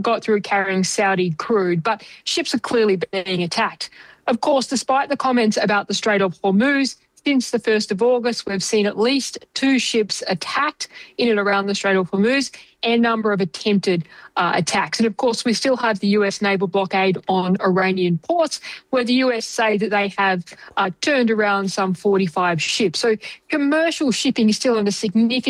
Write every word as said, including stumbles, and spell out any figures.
got through carrying Saudi crude, but ships are clearly being attacked. Of course, despite the comments about the Strait of Hormuz, since the first of August, we've seen at least two ships attacked in and around the Strait of Hormuz and a number of attempted uh, attacks. And of course, we still have the U S naval blockade on Iranian ports, where the U S say that they have uh, turned around some forty-five ships. So commercial shipping is still under significant